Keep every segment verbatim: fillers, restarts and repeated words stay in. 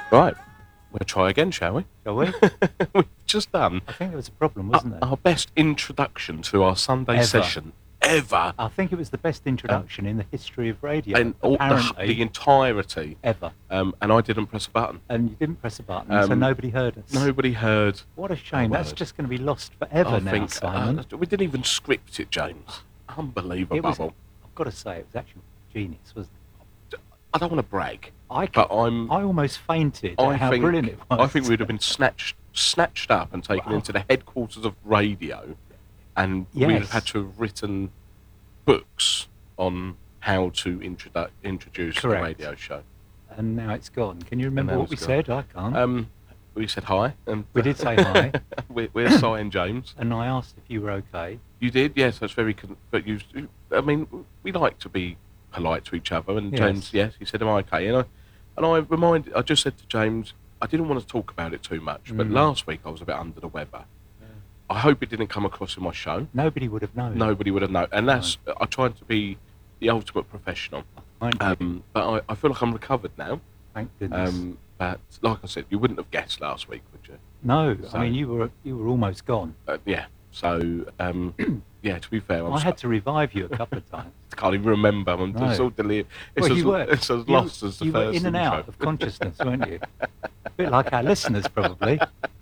Right, we'll try again, shall we? Shall we? We've just done I think there was a problem, wasn't our, there? our best introduction to our Sunday Ever. session ever. I think it was the best introduction in the history of radio. And all, the, apparently, the entirety. ever. Um, and I didn't press a button. And you didn't press a button, so Um, nobody heard us. Nobody heard. What a shame. a That's word. just going to be lost forever I now, think Simon. uh, we didn't even script it, James. Unbelievable. It was, I've got to say, it was actually genius, wasn't it? I don't want to brag, I, but I'm. I almost fainted I at how think, brilliant it was. I think we'd have been snatched, snatched up and taken Wow. into the headquarters of radio, and we'd Yes. have had to have written books on how to introdu- introduce Correct. a radio show. And now it's gone. Can you remember now what we it's said? I can't. Um, we said hi, and we did say hi, we're, we're Si and James. and I asked if you were okay. You did, yes. That's very. Con- but you, I mean, we like to be polite to each other. And Yes. James, yes, he said, "Am I okay?" And I, and I reminded, I just said to James, I didn't want to talk about it too much, but Mm. last week I was a bit under the weather. I hope it didn't come across in my show. Nobody would have known. Nobody would have known, and that's. I tried to be the ultimate professional. Mind you, Um, but I, I feel like I'm recovered now. thank goodness. Um, but like I said, you wouldn't have guessed last week, would you? no, so- I mean you were you were almost gone. Uh, yeah. So um, yeah. To be fair, I'm I had so- to revive you a couple of times. can't even remember. I'm No. so delirious. It's, Well, as, you were. it's as You- lost as the you first were in and intro. out of consciousness, weren't you? A bit like our listeners, probably.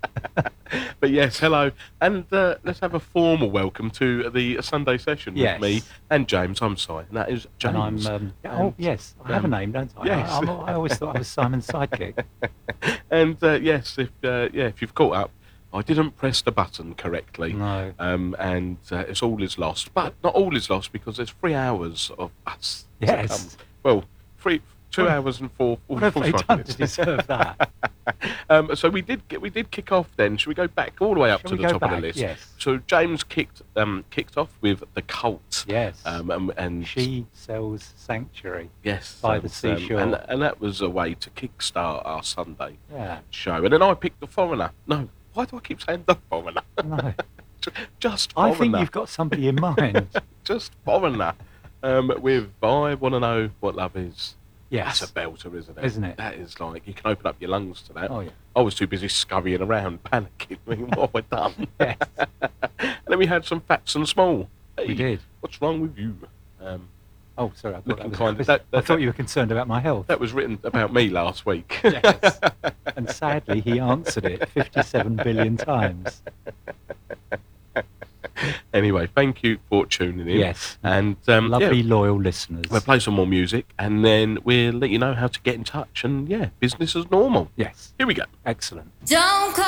But yes, hello, and uh, let's have a formal welcome to the Sunday session Yes. with me and James. I'm sorry, and that is James. And I'm. Um, oh And, yes, I have a um, name, don't I? yes. I, I'm, I always thought I was Simon's sidekick. and uh, yes, if uh, yeah, if you've caught up, I didn't press the button correctly. No. Um, and uh, it's all is lost, but not all is lost because there's three hours of us. to Yes. come. Well, three, two What- hours and four. What have they forty-five done minutes. to deserve that? Um, so we did get, we did kick off then. Should we go back all the way up Shall to we the go top back? of the list? Yes. So James kicked um, kicked off with The Cult. Yes. Um, and, and She sells sanctuary. yes, by and, the seashore. and, and that was a way to kickstart our Sunday Yeah. show. And then I picked The Foreigner. No, why do I keep saying The Foreigner? No. Just I Foreigner. think you've got somebody in mind. Just Foreigner. Um, with I Want to Know What Love Is. Yes. That's a belter, isn't it? Isn't it? That is like, you can open up your lungs to that. Oh yeah. I was too busy scurrying around, panicking, thinking, what have I done? Yes. And then we had some Fats and Small. Hey, We did. What's wrong with you? Um, Oh, sorry. I thought, Looking that was, kind of- that- I that- thought you were concerned about my health. that was written about me last week. Yes. And sadly, he answered it fifty-seven billion times. Anyway, thank you for tuning in. Yes. And um, Lovely, yeah, loyal listeners. we'll play some more music and then we'll let you know how to get in touch. And yeah, business as normal. Yes. Here we go. Excellent. Don't call